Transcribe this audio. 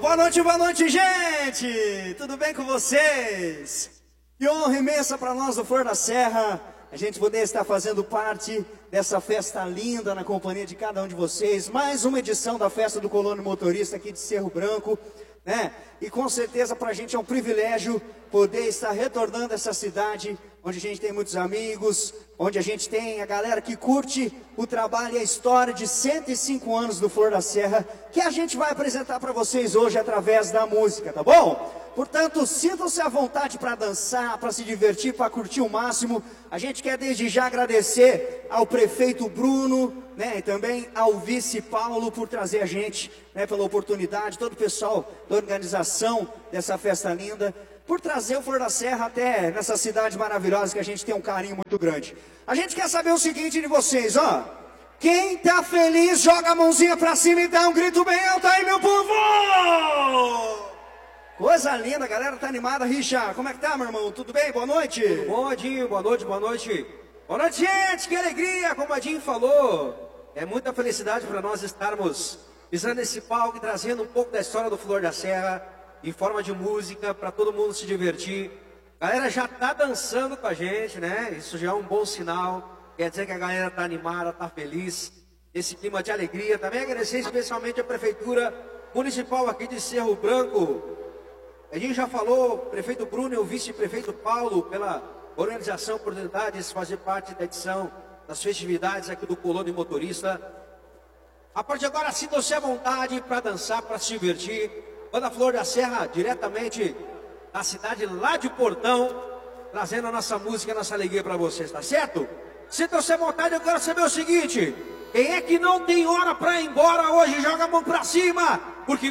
Boa noite, gente! Tudo bem com vocês? Que honra imensa para nós do Flor da Serra, a gente poder estar fazendo parte dessa festa linda na companhia de cada um de vocês. Mais uma edição da Festa do Colono Motorista aqui de Cerro Branco, né? E com certeza para a gente é um privilégio poder estar retornando a essa cidade, onde a gente tem muitos amigos, onde a gente tem a galera que curte o trabalho e a história de 105 anos do Flor da Serra, que a gente vai apresentar para vocês hoje através da música, tá bom? Portanto, sintam-se à vontade para dançar, para se divertir, para curtir o máximo. A gente quer desde já agradecer ao prefeito Bruno, né, e também ao vice Paulo por trazer a gente, né, pela oportunidade, todo o pessoal da organização dessa festa linda, por trazer o Flor da Serra até nessa cidade maravilhosa que a gente tem um carinho muito grande. A gente quer saber o seguinte de vocês, ó. Quem tá feliz, joga a mãozinha pra cima e dá um grito bem alto aí, meu povo! Coisa linda, a galera tá animada. Richard, como é que tá, meu irmão? Tudo bem? Boa noite. Tudo bom, Adinho? Boa noite, boa noite. Boa noite, gente, que alegria, como o Adinho falou. É muita felicidade para nós estarmos pisando nesse palco e trazendo um pouco da história do Flor da Serra, em forma de música, para todo mundo se divertir. A galera já tá dançando com a gente, né? Isso já é um bom sinal. Quer dizer que a galera tá animada, tá feliz. Esse clima de alegria. Também agradecer especialmente a Prefeitura Municipal aqui de Cerro Branco. A gente já falou, prefeito Bruno e o vice-prefeito Paulo, pela organização, oportunidade de fazer parte da edição das festividades aqui do Colono Motorista. A partir de agora, sintam-se à vontade para dançar, para se divertir. Banda Flor da Serra, diretamente da cidade lá de Portão, trazendo a nossa música e a nossa alegria para vocês, tá certo? Sintam-se à vontade, eu quero saber o seguinte: quem é que não tem hora para ir embora hoje? Joga a mão para cima, porque